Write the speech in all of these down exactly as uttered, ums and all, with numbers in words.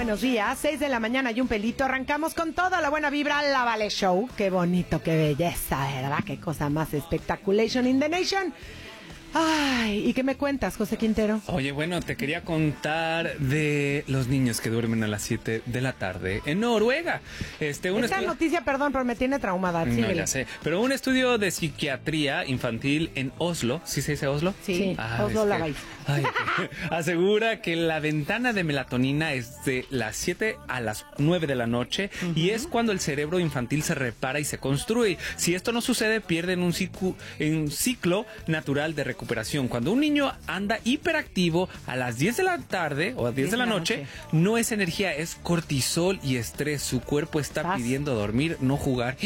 buenos días. seis de la mañana y un pelito. Arrancamos con toda la buena vibra, la Vale Show. Qué bonito, qué belleza, ¿verdad? Qué cosa más espectaculation in the nation. Ay, ¿y qué me cuentas, José Quintero? Oye, bueno, te quería contar de los niños que duermen a las siete de la tarde en Noruega. Este, un Esta estu- noticia, perdón, pero me tiene traumada. No, Síguele. ya sé. Pero un estudio de psiquiatría infantil en Oslo, ¿sí se dice Oslo? Sí, Ah, Oslo es la que- vais. Ay, asegura que la ventana de melatonina es de las siete a las nueve de la noche uh-huh. y es cuando el cerebro infantil se repara y se construye. Si esto no sucede, pierden un ciclo, un ciclo natural de recuperación. Cuando un niño anda hiperactivo a las diez de la tarde o a diez de la noche, noche, no es energía, es cortisol y estrés. Su cuerpo está ¿Paz? pidiendo dormir, no jugar.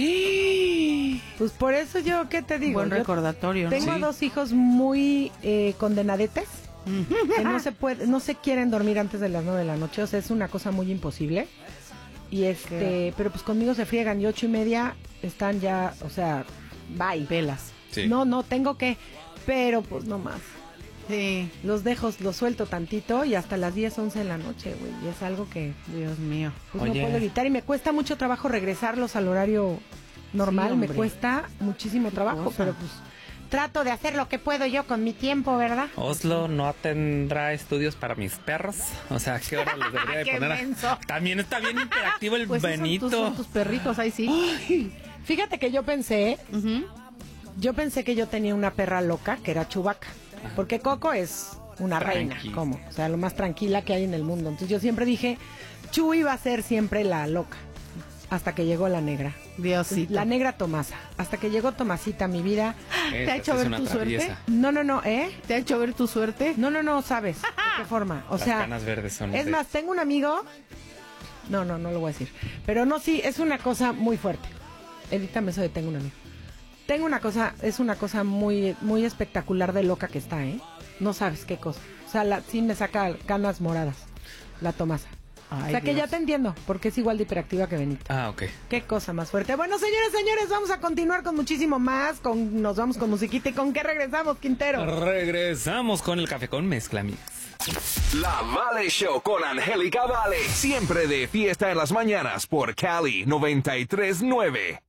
Pues por eso yo, ¿qué te digo? Buen recordatorio. Tengo ¿Sí? dos hijos muy eh, condenadetes. Que no se puede, no se quieren dormir antes de las nueve de la noche, o sea, es una cosa muy imposible. Y este, ¿Qué? pero pues conmigo se friegan y ocho y media están ya, o sea, bye. Velas. Sí. No, no, tengo que, pero pues no más. Sí. Los dejo, los suelto tantito y hasta las diez, once de la noche, güey, y es algo que, Dios mío. Pues no puedo evitar y me cuesta mucho trabajo regresarlos al horario normal, sí, me cuesta muchísimo trabajo, cosa. pero pues trato de hacer lo que puedo yo con mi tiempo, ¿verdad? Oslo no tendrá estudios para mis perros. O sea, ¿qué hora les debería de ¡Qué poner? menso! A... También está bien interactivo el pues Benito. Son tus, son tus perritos, ahí sí. Ay, fíjate que yo pensé, uh-huh. yo pensé que yo tenía una perra loca, que era Chewbacca. Porque Coco es una Tranqui. reina, ¿cómo? O sea, lo más tranquila que hay en el mundo. Entonces yo siempre dije, Chu iba a ser siempre la loca. Hasta que llegó la negra. Diosito. La negra Tomasa. Hasta que llegó Tomasita a mi vida. ¿Te ha hecho ver tu traviesa. suerte? No, no, no, ¿eh? ¿Te ha hecho ver tu suerte? No, no, no, sabes. ¿De qué forma? O Las sea, canas verdes son es de... más, tengo un amigo. No, no, no lo voy a decir. Pero no, sí, es una cosa muy fuerte. Edítame eso de tengo un amigo. Tengo una cosa, es una cosa muy, muy espectacular de loca que está, ¿eh? No sabes qué cosa. O sea, la, sí me saca canas moradas, la Tomasa. Ay, o sea, que Dios. ya te entiendo, porque es igual de hiperactiva que Benito. Ah, ok. Qué cosa más fuerte. Bueno, señores, señores, vamos a continuar con muchísimo más. Con, nos vamos con musiquita. ¿Y con qué regresamos, Quintero? Regresamos con el café con mezcla mix. La Vale Show con Angélica Vale. Siempre de fiesta en las mañanas por Cali noventa y tres nueve.